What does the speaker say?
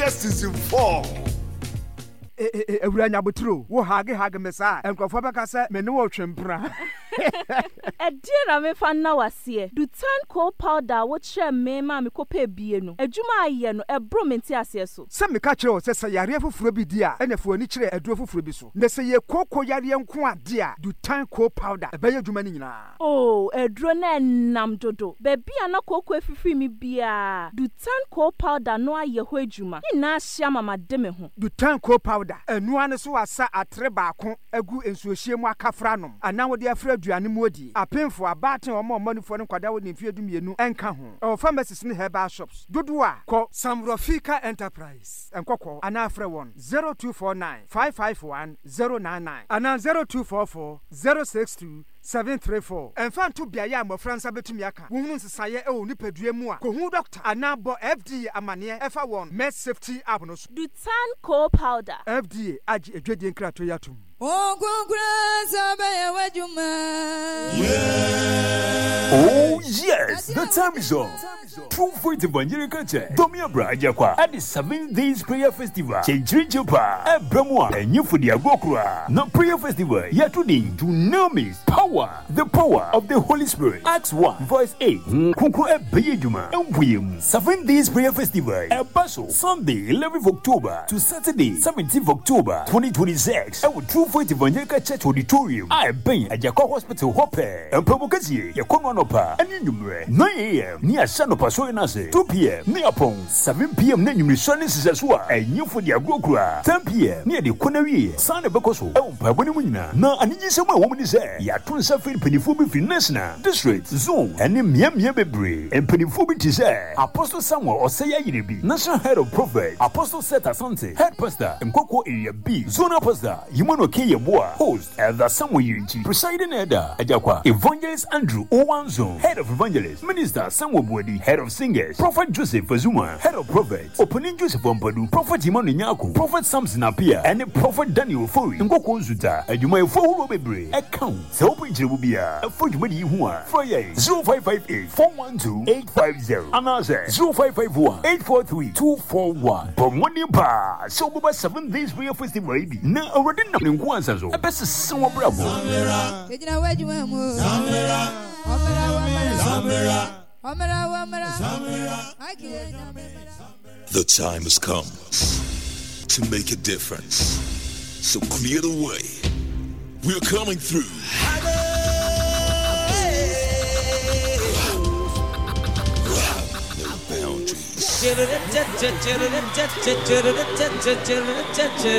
Season 4. Ewuranya buturo wo hage mesa enkrofo beka se me ne wo twempra Edina me fa na wase Dutan coal powder wo kire me ma me kopa bie no adwuma aye no ebro menti ase so se me ka kire o se yare fufuro bi dia enefo ani kire aduro fufuro bi so ne se ye koko yare nko ade a Dutan coal powder ebe ye adwuma ni nyina oh aduro na nam dodo be bia na koko efifi mi bia Dutan coal powder no aye ho adwuma ni na ahia mama de me ho Dutan coal powder enua ne so asa atre baako agu ensuohie mu akafra nom ana wo de afra aduane mu odi apemfo abaten omo manufo ne kwada wo ne mfie dumienu enka ho o pharmacies ne herbal shops dodo a ko Samrofika Enterprise enkoko ana afra won 0249 551 099 ana 0244 062 734 Enfanto biaye amofransa betumi aka wo hunu nsesaye e wo nipadua mu a ko hu doctor ana bo FDA amane efa won med safety app no so Dutan coal powder FDA agi edwedie nkrato yatum Oh yes, the time is up. True Faith Evangelical Church, Domia Brajakwa, at the 7 Days Prayer Festival. Chenchipa, Ebramwa, and you for the Agokra. No prayer festival, Yatudin, to know me, power, the power of the Holy Spirit. Acts 1, verse 8. Kuku Ebejuma, and William. 7 Days Prayer Festival, Ebaso, Sunday, 11th October to Saturday, 17th October, 2026. Our True Faith Evangelical Church Auditorium. I been at Jacob Hospital Hopper, and Provocazi, Yakonopa, and Numere, 9 a.m. near Sanopa Soinase, 2 p.m. near Pong, 7 p.m. near Numishonis as well, and you for the Agokra, 10 p.m. near the Konari, San Becoso, oh, Pabonimina. Now, I need some woman is there. Yatun Safin Penifubi Finessna, District, Zone, and Miam Yabebre, and Penifubi is there. Apostle Samuel or Saya Yiribi, National Head of Prophet, Apostle Seta Sante, Head Pastor, and Coco Area B, Zona Pastor, Yumano Kayabua, host, Elder Samuel Yirichi, Presiding Elder, Ajakwa, Evangelist Andrew Owanzo, Head of Evangelist, Minister Samuel Bwedi, Head of Singers, Prophet Joseph Azuma, Head of Prophets, Opening Joseph Ompadu, Prophet Imanu Nyaku, Prophet Samson Apia, and Prophet Daniel Fori, Ngoko Zuta, and you may follow Bebre, account, Open Jebubia, a Fujmedi Hua, Friday, 0558 412 850, Anaze, 0551 843 241, Pomonipa, Soba 7 Days Prayer Festival, now already not in Kwanzaa, a best summer bravo. The time has come to make a difference. So clear the way. We're coming through. No boundaries.